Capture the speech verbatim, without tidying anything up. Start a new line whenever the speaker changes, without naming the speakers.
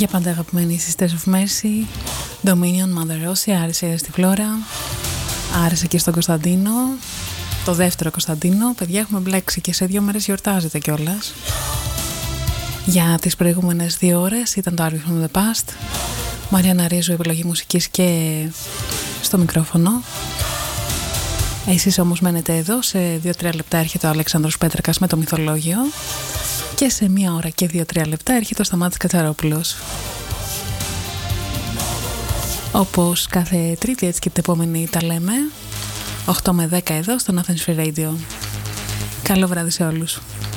Για πάντα αγαπημένοι Sisters of Mercy, Dominion, Mother Rossi, άρεσε στη Φλόρα, άρεσε και στον Κωνσταντίνο, το δεύτερο Κωνσταντίνο. Παιδιά, έχουμε μπλέξει και σε δύο μέρες γιορτάζεται κιόλας. Για τις προηγούμενες δύο ώρες ήταν το Are You From The Past, Μαριάννα Ρίζου, επιλογή μουσικής και στο μικρόφωνο. Εσείς όμως μένετε εδώ, σε δύο τρία λεπτά έρχεται ο Αλέξανδρος Πέτρακας με το μυθολόγιο και σε μία ώρα και δύο τρία λεπτά έρχεται ο Σταμάτης Κατσαρόπουλος. Όπως κάθε Τρίτη, έτσι και την επόμενη τα λέμε, οκτώ με δέκα εδώ στο Athens Free Radio. Καλό βράδυ σε όλους.